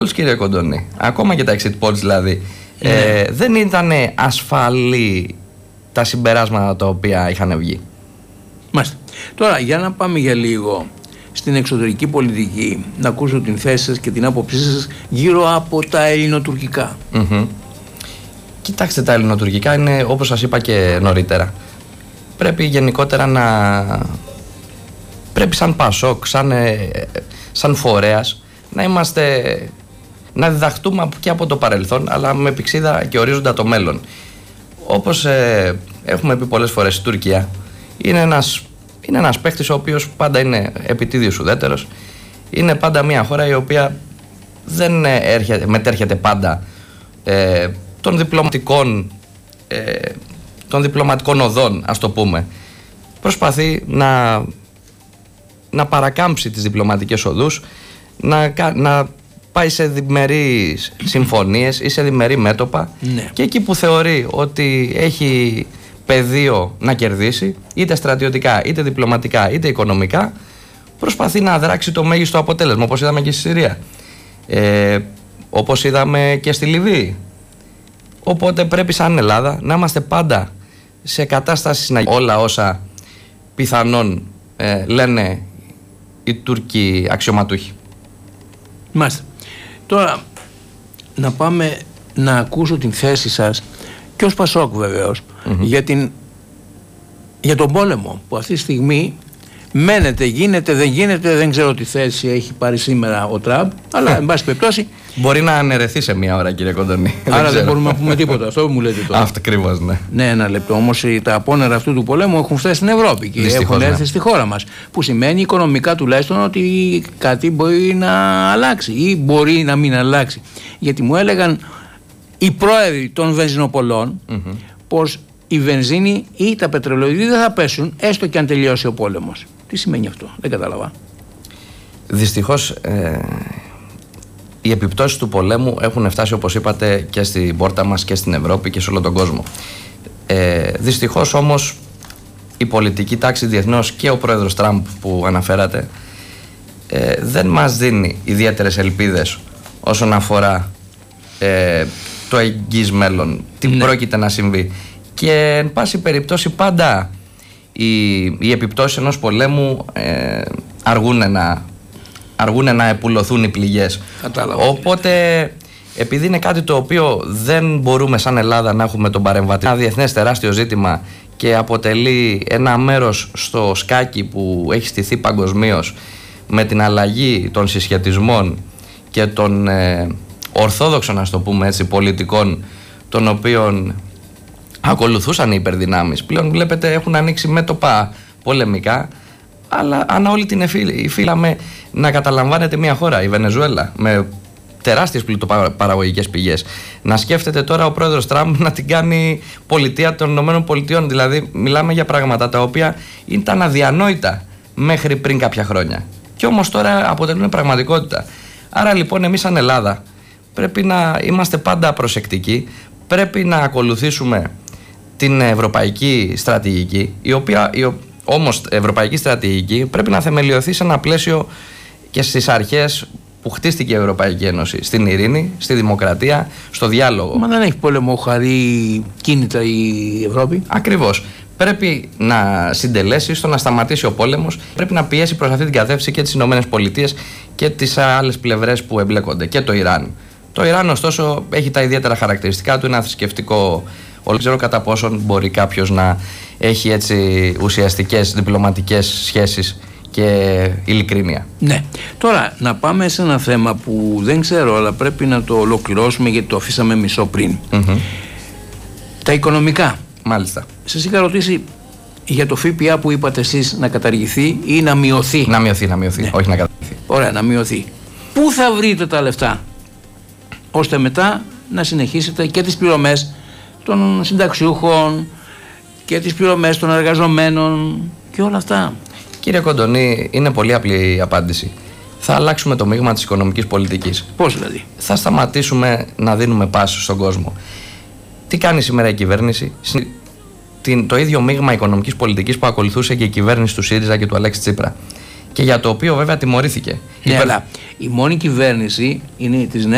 Κύριε Κοντονή, ακόμα και τα exit polls δηλαδή, δεν ήταν ασφαλή τα συμπεράσματα τα οποία είχαν βγει. Μάλιστα. Τώρα για να πάμε για λίγο στην εξωτερική πολιτική, να ακούσω την θέση σας και την άποψή σας γύρω από τα ελληνοτουρκικά. Κοιτάξτε, τα ελληνοτουρκικά είναι, όπως σας είπα και νωρίτερα, πρέπει γενικότερα πρέπει σαν ΠΑΣΟΚ, σαν φορέας, να διδαχτούμε και από το παρελθόν, αλλά με πηξίδα και ορίζοντα το μέλλον. Όπως έχουμε πει πολλές φορές, η Τουρκία είναι ένας παίκτης ο οποίος πάντα είναι επιτίδιος ουδέτερος. Είναι πάντα μια χώρα η οποία δεν μετέρχεται πάντα των διπλωματικών οδών, ας το πούμε. Προσπαθεί να παρακάμψει τις διπλωματικές οδούς, να πάει σε διμερείς συμφωνίες ή σε διμερή μέτωπα, και εκεί που θεωρεί ότι έχει πεδίο να κερδίσει, είτε στρατιωτικά, είτε διπλωματικά, είτε οικονομικά, προσπαθεί να δράξει το μέγιστο αποτέλεσμα, όπως είδαμε και στη Συρία, όπως είδαμε και στη Λιβύη. Οπότε πρέπει σαν Ελλάδα να είμαστε πάντα σε κατάσταση να όλα όσα πιθανόν λένε οι Τούρκοι αξιωματούχοι. Μάλιστα. Τώρα να πάμε να ακούσω την θέση σας και ως ΠΑΣΟΚ βεβαίως, για τον πόλεμο που αυτή τη στιγμή μένεται, γίνεται, δεν γίνεται, δεν ξέρω τι θέση έχει πάρει σήμερα ο Τραμπ, αλλά εν πάση περιπτώσει μπορεί να αναιρεθεί σε μια ώρα, κύριε Κοντονή. Άρα δεν μπορούμε να πούμε τίποτα, αυτό που μου λέτε τώρα. Αυτό ακριβώς, ναι. Ναι, ένα λεπτό. Όμως τα απόνερα αυτού του πολέμου έχουν φτάσει στην Ευρώπη και έχουν έρθει στη χώρα μας. Που σημαίνει οικονομικά τουλάχιστον ότι κάτι μπορεί να αλλάξει ή μπορεί να μην αλλάξει. Γιατί μου έλεγαν οι πρόεδροι των βενζινοπολών πως η βενζίνη ή τα πετρελαιοειδή δεν θα πέσουν έστω και αν τελειώσει ο πόλεμος. Τι σημαίνει αυτό, δεν κατάλαβα. Δυστυχώς οι επιπτώσεις του πολέμου έχουν φτάσει, όπως είπατε, και στην πόρτα μας και στην Ευρώπη και σε όλο τον κόσμο. Δυστυχώς όμως η πολιτική τάξη διεθνώς και ο πρόεδρος Τραμπ που αναφέρατε δεν μας δίνει ιδιαίτερες ελπίδες όσον αφορά το εγγύς μέλλον, τι πρόκειται να συμβεί. Και εν πάση περιπτώσει πάντα οι επιπτώσεις ενός πολέμου αργούν να επουλωθούν οι πληγές. Κατάλαβα. Οπότε, επειδή είναι κάτι το οποίο δεν μπορούμε σαν Ελλάδα να έχουμε τον παρεμβατή, ένα διεθνές τεράστιο ζήτημα και αποτελεί ένα μέρος στο σκάκι που έχει στηθεί παγκοσμίως με την αλλαγή των συσχετισμών και των ορθόδοξων, ας το πούμε έτσι, πολιτικών, των οποίων ακολουθούσαν οι υπερδυνάμεις. Πλέον βλέπετε έχουν ανοίξει μέτωπα πολεμικά, αλλά αν όλη την εφήλαμε να καταλαμβάνεται μια χώρα, η Βενεζουέλα, με τεράστιες πλουτοπαραγωγικές πηγές. Να σκέφτεται τώρα ο πρόεδρος Τραμπ να την κάνει πολιτεία των ΗΠΑ. Δηλαδή μιλάμε για πράγματα τα οποία ήταν αδιανόητα μέχρι πριν κάποια χρόνια. Και όμως τώρα αποτελούν πραγματικότητα. Άρα λοιπόν εμείς σαν Ελλάδα πρέπει να είμαστε πάντα προσεκτικοί. Πρέπει να ακολουθήσουμε την ευρωπαϊκή στρατηγική, η οποία όμως ευρωπαϊκή στρατηγική πρέπει να θεμελιωθεί σε ένα πλαίσιο και στις αρχές που χτίστηκε η Ευρωπαϊκή Ένωση, στην ειρήνη, στη δημοκρατία, στο διάλογο. Μα δεν έχει πόλεμο χαρή κίνητα η Ευρώπη. Ακριβώς. Πρέπει να συντελέσει στο να σταματήσει ο πόλεμος, πρέπει να πιέσει προς αυτή την κατεύθυνση και τις Ηνωμένες Πολιτείες και τις άλλες πλευρές που εμπλέκονται, και το Ιράν. Το Ιράν, ωστόσο, έχει τα ιδιαίτερα χαρακτηριστικά του, είναι ένα θρησκευτικό. Δεν ξέρω κατά πόσον μπορεί κάποιος να έχει έτσι ουσιαστικές διπλωματικές σχέσεις και ειλικρίνεια. Ναι. Τώρα να πάμε σε ένα θέμα που δεν ξέρω, αλλά πρέπει να το ολοκληρώσουμε γιατί το αφήσαμε μισό πριν. Τα οικονομικά. Μάλιστα. Σας είχα ρωτήσει για το ΦΠΑ που είπατε εσείς να καταργηθεί ή να μειωθεί. Να μειωθεί, ναι. Όχι να καταργηθεί. Ωραία, να μειωθεί. Πού θα βρείτε τα λεφτά ώστε μετά να συνεχίσετε και τις πληρωμές των συνταξιούχων και τις πληρωμές των εργαζομένων και όλα αυτά? Κύριε Κοντονή, είναι πολύ απλή η απάντηση. Θα αλλάξουμε το μείγμα της οικονομικής πολιτικής. Πώς δηλαδή? Θα σταματήσουμε να δίνουμε πάσους στον κόσμο. Τι κάνει σήμερα η κυβέρνηση? Το ίδιο μείγμα οικονομικής πολιτικής που ακολουθούσε και η κυβέρνηση του ΣΥΡΙΖΑ και του Αλέξη Τσίπρα. Και για το οποίο βέβαια τιμωρήθηκε. Ναι, αλλά η μόνη κυβέρνηση είναι της